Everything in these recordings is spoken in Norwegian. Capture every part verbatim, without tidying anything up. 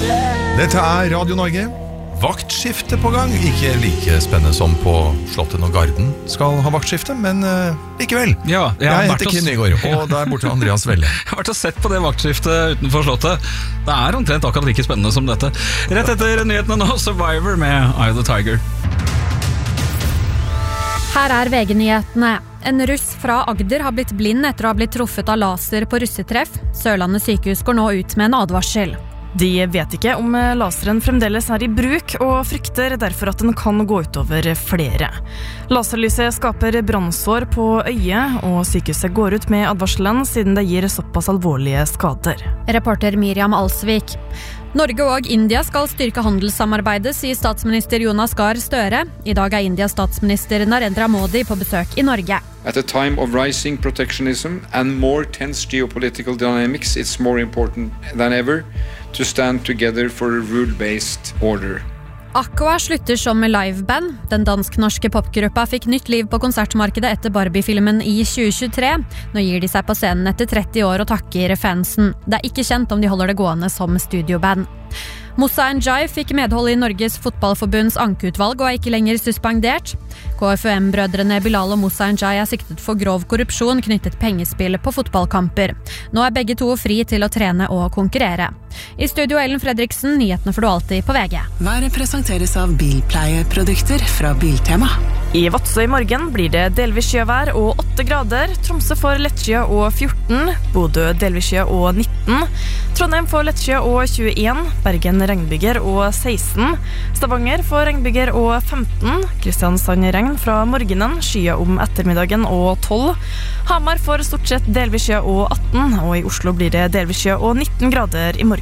Dette er Radio Norge. Vaktskifte på gang. Ikke like spennende som på Slottet når Garden skal ha vaktskifte, men uh, likevel. Ja, jeg, jeg heter Kim Nygaard, og der borte Andreas Velle. Jeg har vært og sett på det vaktskiftet utenfor Slottet. Det er omtrent akkurat like spennende som dette. Rett etter nyhetene nå, Survivor med Eye of the Tiger. Her er V G-nyhetene. En russ fra Agder har blitt blind etter å ha blitt truffet av laser på russetreff. Sørlandet sykehus går nå ut med en advarsel. De vet ikke om laseren fremdeles er i bruk, og frykter derfor at den kan gå utover flere. Laserlyset skaper brannsår på øyet, og sykehuset går ut med advarselen siden det gir såpass alvorlige skader. Reporter Miriam Alsvik. Norge og India skal styrke handelssamarbeidet, sier statsminister Jonas Gahr Støre. I dag er Indias statsminister Narendra Modi på besøk i Norge. At a time of rising protectionism and more tense geopolitical dynamics, it's more important than ever to stand together for a rule-based order. Aqua slutter som liveband. Den dansk-norske popgruppa fikk nytt liv på konsertmarkedet etter Barbie-filmen i tjue tjuetre. Nå gir de seg på scenen etter tretti år og takker fansen. Det er ikke kjent om de holder det gående som studioband. Moussa N'Diaye fikk medhold i Norges fotballforbunds ankeutvalg og er ikke lenger suspendert. K F U M-brødrene Bilal og Moussa N'Diaye er siktet for grov korrupsjon knyttet pengespill på fotballkamper. Nå er begge to fri til å trene og konkurrere. I studio Ellen Fredriksen, nyhetene får du alltid på V G. Været presenteres av bilpleieprodukter fra Biltema. I Vadsø i morgen blir det delvis skyvær og åtte grader. Tromsø får lettskyet og fjorten. Bodø delvis skyet og nitten. Trondheim får lettskyet og tjueen. Bergen regnbyger og seksten. Stavanger får regnbyger og femten. Kristiansand regn fra morgenen, skyet om ettermiddagen og tolv. Hamar får stort sett delvis skyet og atten. Og i Oslo blir det delvis skyet og nitten grader i morgen.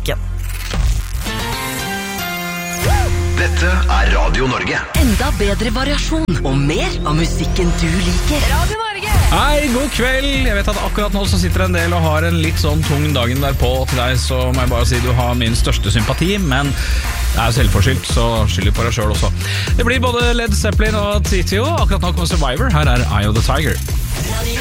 Dette er Radio Norge. Enda bedre variasjon og mer av musikken du liker. Radio Norge! Hei, god kveld. Jeg vet at akkurat nå så sitter en del og har en litt sånn tung dagen derpå. Til deg så må jeg bare si du har min største sympati, men det er selvforskyldt, så skyld på deg selv også. Det blir både Led Zeppelin og T T O. Akkurat nå kommer Survivor. Her er Eye of the Tiger.